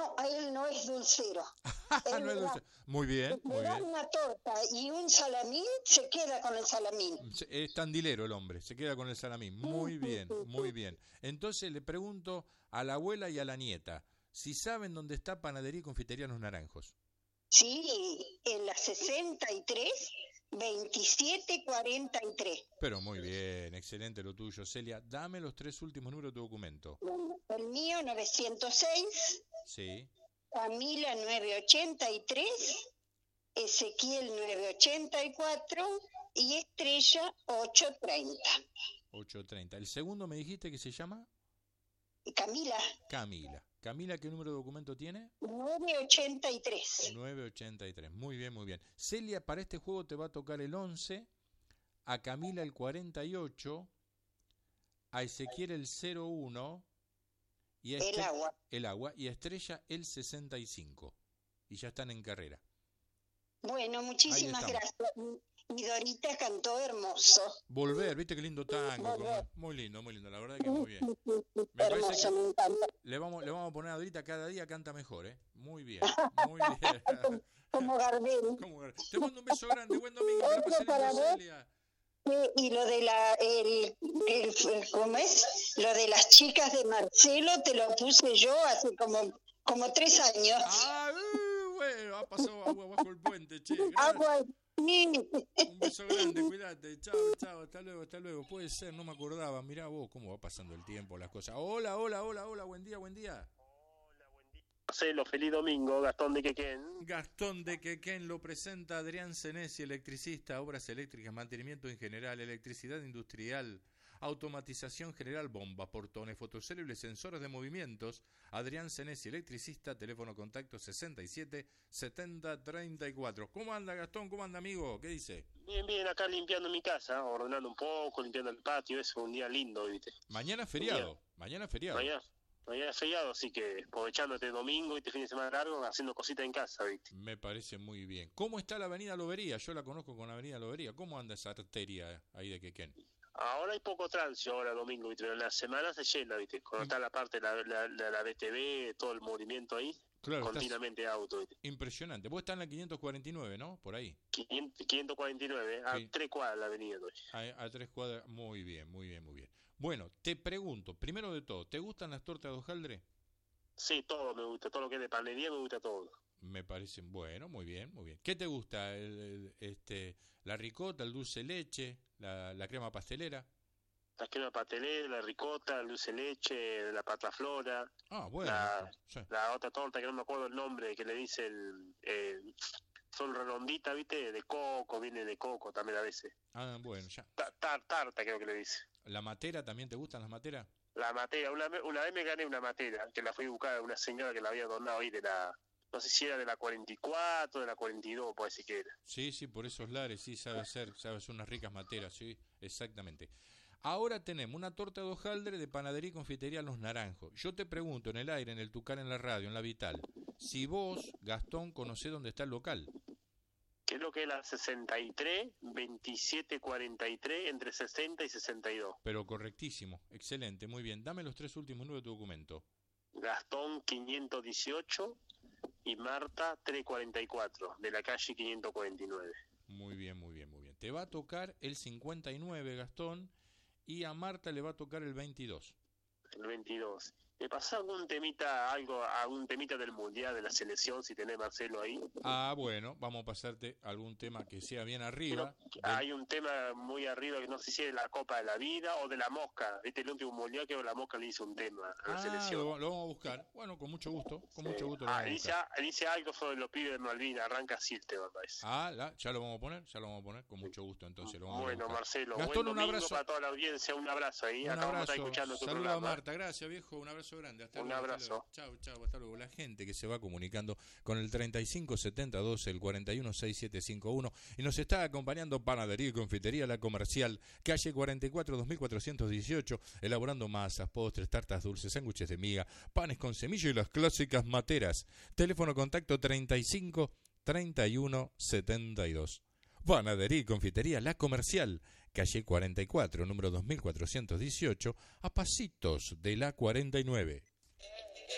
No, él no es dulcero. Él No es dulce. Muy bien, le muy da bien. una torta y un salamín, se queda con el salamín. Es tandilero el hombre, se queda con el salamín. Sí, Muy sí, bien, sí, muy bien. Entonces le pregunto a la abuela y a la nieta si saben dónde está Panadería y Confitería Los Naranjos. sí, en la 63, 2743. Pero muy bien, excelente lo tuyo, Celia. Dame los 3 últimos números de tu documento. Bueno, el mío 906, Sí, Camila 983, Ezequiel 984 y Estrella 830. 8:30. El segundo me dijiste que se llama Camila Camila. Camila, ¿qué número de documento tiene? 983. 983. Muy bien, muy bien. Celia, para este juego te va a tocar el 11, a Camila el 48, a Ezequiel el 01 y a El agua. el agua y a Estrella el 65. Y ya están en carrera. Bueno, Ahí muchísimas estamos. gracias. Y Dorita cantó hermoso. Volver, viste qué lindo tango. Volver. Muy lindo, la verdad que muy bien. Me parece Hermoso, que me encanta. le vamos a poner a Dorita cada día canta mejor, ¿eh? Muy bien, muy bien. Como Gardel. Te mando un beso grande, buen domingo, que la Otro pases para lindo, vos. Celia. Y lo de ¿cómo es? Lo de las chicas de Marcelo te lo puse yo hace como 3 años. Ah, bueno, ha pasado agua bajo el puente, che. Agua, sí. Un beso grande, cuídate. Chao, hasta luego. Puede ser, no me acordaba. Mirá vos cómo va pasando el tiempo, las cosas. Hola, buen día. Hola, buen día. Marcelo, feliz domingo, Gastón de Quequén. Gastón de Quequén lo presenta Adrián Senesi, electricista, obras eléctricas, mantenimiento en general, electricidad industrial, automatización general, bombas, portones, fotocélulas, sensores de movimientos. Adrián Senesi, electricista, teléfono contacto 67 70 34. ¿Cómo anda, Gastón? ¿Cómo anda, amigo? ¿Qué dice? Bien, acá limpiando mi casa, ordenando un poco, limpiando el patio, es un día lindo, ¿viste? Mañana feriado. Mañana es feriado, así que aprovechando este domingo y este fin de semana largo, haciendo cositas en casa, ¿viste? Me parece muy bien. ¿Cómo está la avenida Lobería? Yo la conozco con la avenida Lobería. ¿Cómo anda esa arteria ahí de Quequén? Ahora hay poco tránsito, ahora domingo, ¿viste? Pero en la semana se llena, ¿viste? Cuando está la parte de la BTV, todo el movimiento ahí, Claro, continuamente auto, ¿viste? Impresionante. Vos estás en la 549, ¿no? Por ahí. 549, a Sí. 3 cuadras la avenida, ¿no? A 3 cuadras. Muy bien. Bueno, te pregunto, primero de todo, ¿te gustan las tortas de hojaldre? Sí, todo me gusta, todo lo que es de panadería me gusta todo. Me parecen, bueno, muy bien. ¿Qué te gusta? La ricota, el dulce de leche, la crema pastelera. La crema pastelera, la ricota, el dulce de leche, la pataflora. Ah, bueno. Sí. La otra torta que no me acuerdo el nombre, que le dice son redonditas, ¿viste? De coco, viene de coco también a veces. Ah, bueno, ya. Tarta creo que le dice. ¿La matera también te gustan las materas? La matera, una vez me gané una matera, que la fui a buscar a una señora que la había donado ahí no sé si era de la 44, de la 42, puede ser que era. Sí, por esos lares, sí, sabe hacer unas ricas materas, sí, exactamente. Ahora tenemos una torta de hojaldre de Panadería y Confitería Los Naranjos. Yo te pregunto en el aire, en el Tucán, en la radio, en la Vital, si vos, Gastón, conocés dónde está el local. Que es lo que es la 63, 27, 43, entre 60 y 62. Pero correctísimo, excelente, muy bien. Dame los 3 últimos números de tu documento. Gastón 518 y Marta 344, de la calle 549. Muy bien. Te va a tocar el 59, Gastón, y a Marta le va a tocar el 22. El 22. ¿Me pasó algún temita del Mundial, de la selección, si tenés Marcelo ahí? Ah, bueno, vamos a pasarte algún tema que sea bien arriba. Hay un tema muy arriba que no sé si es de la Copa de la Vida o de la Mosca. ¿Viste el último Mundial que la Mosca le hizo un tema a la selección? Lo vamos a buscar. Bueno, con mucho gusto. Lo vamos a dice algo sobre los pibes de Malvinas. Arranca así el tema, parece. Ya lo vamos a poner con mucho gusto, entonces. Bueno, Marcelo, Gastón, buen domingo para toda la audiencia. Un abrazo ahí. Un abrazo. Saludos a Marta. Gracias, viejo. Un abrazo grande. Hasta luego. Abrazo. Chao, hasta luego. La gente que se va comunicando con el 3572, el 416751 y nos está acompañando Panadería y Confitería La Comercial, calle 44 2418, elaborando masas, postres, tartas dulces, sándwiches de miga, panes con semilla y las clásicas materas. Teléfono contacto 35 31 72. Panadería y Confitería La Comercial, calle 44, número 2418, a pasitos de la 49.